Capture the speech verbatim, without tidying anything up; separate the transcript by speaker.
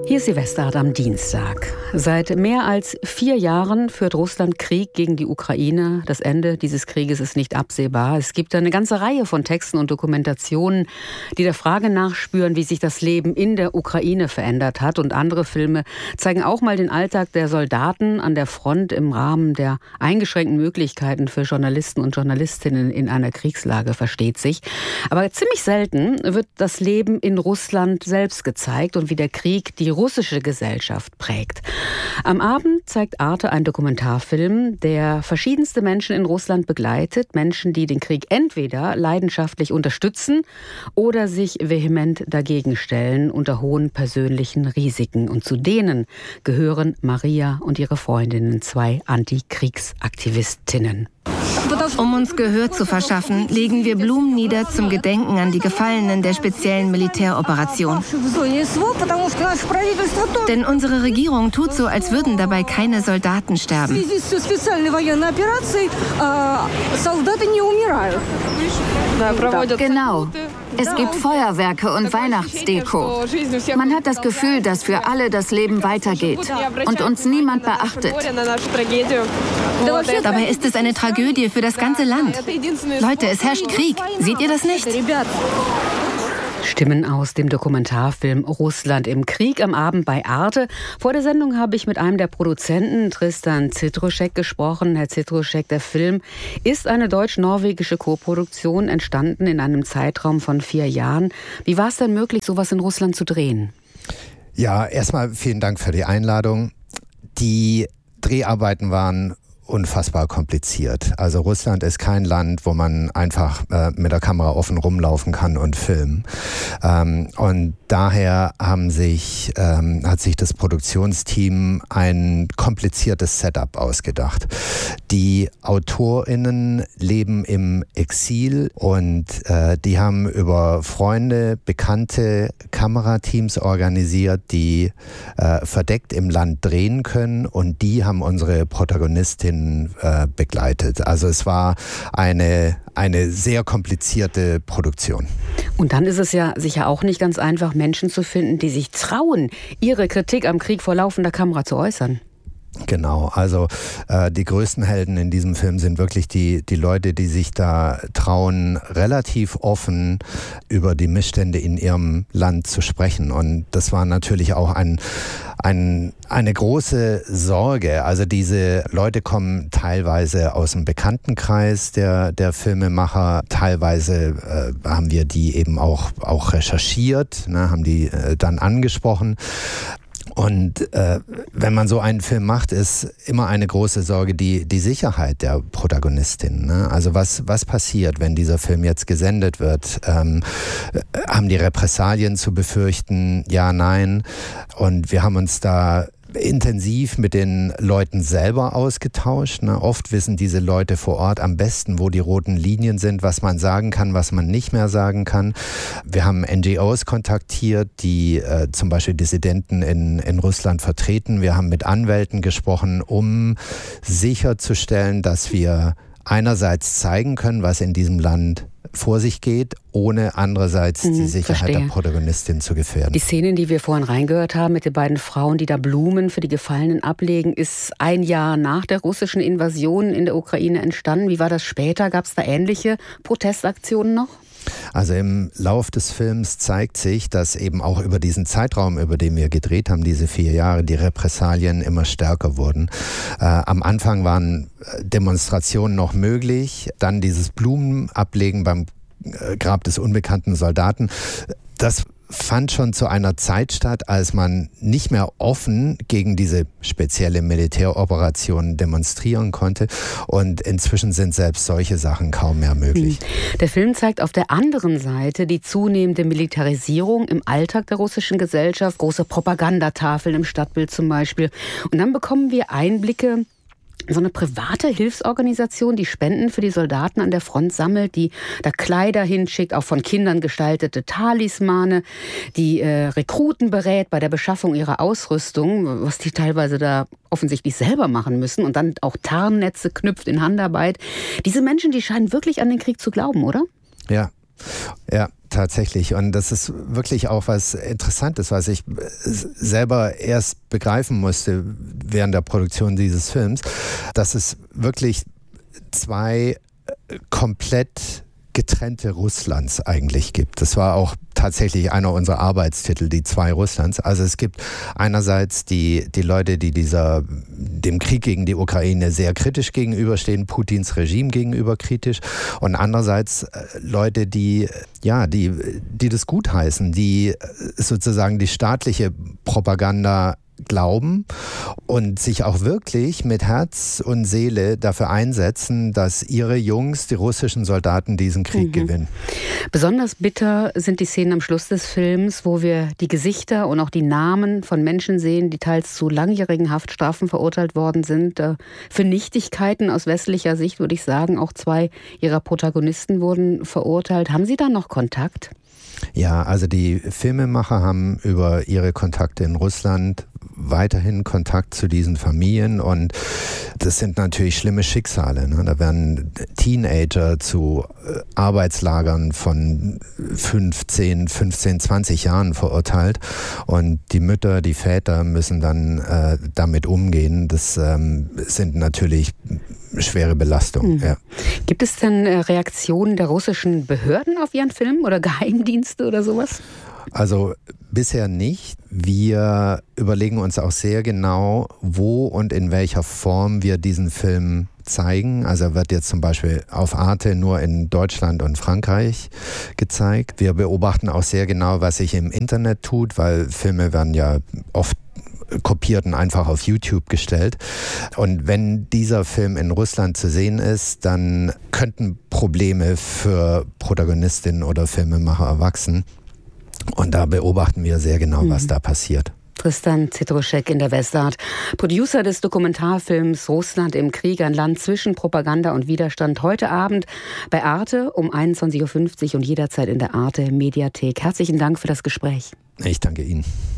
Speaker 1: Hier ist Silvester am Dienstag. Seit mehr als vier Jahren führt Russland Krieg gegen die Ukraine. Das Ende dieses Krieges ist nicht absehbar. Es gibt eine ganze Reihe von Texten und Dokumentationen, die der Frage nachspüren, wie sich das Leben in der Ukraine verändert hat. Und andere Filme zeigen auch mal den Alltag der Soldaten an der Front im Rahmen der eingeschränkten Möglichkeiten für Journalisten und Journalistinnen in einer Kriegslage, versteht sich. Aber ziemlich selten wird das Leben in Russland selbst gezeigt und wie der Krieg die russische Gesellschaft prägt. Am Abend zeigt Arte einen Dokumentarfilm, der verschiedenste Menschen in Russland begleitet. Menschen, die den Krieg entweder leidenschaftlich unterstützen oder sich vehement dagegen stellen unter hohen persönlichen Risiken. Und zu denen gehören Maria und ihre Freundinnen, zwei Antikriegsaktivistinnen.
Speaker 2: Um uns Gehör zu verschaffen, legen wir Blumen nieder zum Gedenken an die Gefallenen der speziellen Militäroperation. Denn unsere Regierung tut so, als würden dabei keine Soldaten sterben.
Speaker 3: Genau. Es gibt Feuerwerke und Weihnachtsdeko. Man hat das Gefühl, dass für alle das Leben weitergeht und uns niemand beachtet.
Speaker 2: Dabei ist es eine Tragödie für das ganze Land. Leute, es herrscht Krieg. Seht ihr das nicht?
Speaker 1: Stimmen aus dem Dokumentarfilm Russland im Krieg am Abend bei Arte. Vor der Sendung habe ich mit einem der Produzenten, Tristan Zitruschek, gesprochen. Herr Zitruschek, der Film ist eine deutsch-norwegische Koproduktion, entstanden in einem Zeitraum von vier Jahren. Wie war es denn möglich, sowas in Russland zu drehen?
Speaker 4: Ja, erstmal vielen Dank für die Einladung. Die Dreharbeiten waren unfassbar kompliziert. Also Russland ist kein Land, wo man einfach äh, mit der Kamera offen rumlaufen kann und filmen. Ähm, und daher haben sich, ähm, hat sich das Produktionsteam ein kompliziertes Setup ausgedacht. Die AutorInnen leben im Exil und äh, die haben über Freunde, bekannte Kamerateams organisiert, die äh, verdeckt im Land drehen können, und die haben unsere Protagonistin äh, begleitet. Also es war eine, eine sehr komplizierte Produktion.
Speaker 1: Und dann ist es ja sicher auch nicht ganz einfach, Menschen zu finden, die sich trauen, ihre Kritik am Krieg vor laufender Kamera zu äußern.
Speaker 4: Genau, also äh, die größten Helden in diesem Film sind wirklich die, die Leute, die sich da trauen, relativ offen über die Missstände in ihrem Land zu sprechen. Und das war natürlich auch ein, ein, eine große Sorge. Also diese Leute kommen teilweise aus dem Bekanntenkreis der, der Filmemacher, teilweise äh, haben wir die eben auch, auch recherchiert, ne, haben die äh, dann angesprochen. Und äh, wenn man so einen Film macht, ist immer eine große Sorge die, die Sicherheit der Protagonistin. Ne? Also was, was passiert, wenn dieser Film jetzt gesendet wird? Ähm, haben die Repressalien zu befürchten? Ja, nein. Und wir haben uns da intensiv mit den Leuten selber ausgetauscht. Ne? Oft wissen diese Leute vor Ort am besten, wo die roten Linien sind, was man sagen kann, was man nicht mehr sagen kann. Wir haben N G Os kontaktiert, die äh, zum Beispiel Dissidenten in, in Russland vertreten. Wir haben mit Anwälten gesprochen, um sicherzustellen, dass wir einerseits zeigen können, was in diesem Land vor sich geht, ohne andererseits hm, die Sicherheit verstehe. der Protagonistin zu gefährden.
Speaker 1: Die Szenen, die wir vorhin reingehört haben mit den beiden Frauen, die da Blumen für die Gefallenen ablegen, ist ein Jahr nach der russischen Invasion in der Ukraine entstanden. Wie war das später? Gab es da ähnliche Protestaktionen noch?
Speaker 4: Also im Lauf des Films zeigt sich, dass eben auch über diesen Zeitraum, über den wir gedreht haben, diese vier Jahre, die Repressalien immer stärker wurden. Äh, am Anfang waren Demonstrationen noch möglich, dann dieses Blumenablegen beim Grab des unbekannten Soldaten. Das fand schon zu einer Zeit statt, als man nicht mehr offen gegen diese spezielle Militäroperation demonstrieren konnte. Und inzwischen sind selbst solche Sachen kaum mehr möglich.
Speaker 1: Der Film zeigt auf der anderen Seite die zunehmende Militarisierung im Alltag der russischen Gesellschaft. Große Propagandatafeln im Stadtbild zum Beispiel. Und dann bekommen wir Einblicke, so eine private Hilfsorganisation, die Spenden für die Soldaten an der Front sammelt, die da Kleider hinschickt, auch von Kindern gestaltete Talismane, die äh, Rekruten berät bei der Beschaffung ihrer Ausrüstung, was die teilweise da offensichtlich selber machen müssen, und dann auch Tarnnetze knüpft in Handarbeit. Diese Menschen, die scheinen wirklich an den Krieg zu glauben, oder?
Speaker 4: Ja. Ja, tatsächlich. Und das ist wirklich auch was Interessantes, was ich selber erst begreifen musste während der Produktion dieses Films, dass es wirklich zwei komplett getrennte Russlands eigentlich gibt. Das war auch tatsächlich einer unserer Arbeitstitel, die zwei Russlands. Also es gibt einerseits die, die Leute, die dieser, dem Krieg gegen die Ukraine sehr kritisch gegenüberstehen, Putins Regime gegenüber kritisch, und andererseits Leute, die, ja, die, die das gutheißen, die sozusagen die staatliche Propaganda glauben und sich auch wirklich mit Herz und Seele dafür einsetzen, dass ihre Jungs, die russischen Soldaten, diesen Krieg mhm. gewinnen.
Speaker 1: Besonders bitter sind die Szenen am Schluss des Films, wo wir die Gesichter und auch die Namen von Menschen sehen, die teils zu langjährigen Haftstrafen verurteilt worden sind. Für Nichtigkeiten aus westlicher Sicht würde ich sagen, auch zwei ihrer Protagonisten wurden verurteilt. Haben Sie da noch Kontakt?
Speaker 4: Ja, also die Filmemacher haben über ihre Kontakte in Russland weiterhin Kontakt zu diesen Familien, und das sind natürlich schlimme Schicksale. Ne? Da werden Teenager zu Arbeitslagern von fünfzehn, fünfzehn, zwanzig Jahren verurteilt, und die Mütter, die Väter müssen dann äh, damit umgehen. Das ähm, sind natürlich schwere Belastungen. Mhm. Ja.
Speaker 1: Gibt es denn Reaktionen der russischen Behörden auf Ihren Film oder Geheimdienste oder sowas?
Speaker 4: Also bisher nicht. Wir überlegen uns auch sehr genau, wo und in welcher Form wir diesen Film zeigen. Also er wird jetzt zum Beispiel auf Arte nur in Deutschland und Frankreich gezeigt. Wir beobachten auch sehr genau, was sich im Internet tut, weil Filme werden ja oft kopiert und einfach auf YouTube gestellt. Und wenn dieser Film in Russland zu sehen ist, dann könnten Probleme für Protagonistinnen oder Filmemacher erwachsen. Und da beobachten wir sehr genau, mhm. was da passiert.
Speaker 1: Tristan Zitruschek in der Westart, Producer des Dokumentarfilms Russland im Krieg, ein Land zwischen Propaganda und Widerstand. Heute Abend bei Arte um einundzwanzig Uhr fünfzig und jederzeit in der Arte Mediathek. Herzlichen Dank für das Gespräch.
Speaker 4: Ich danke Ihnen.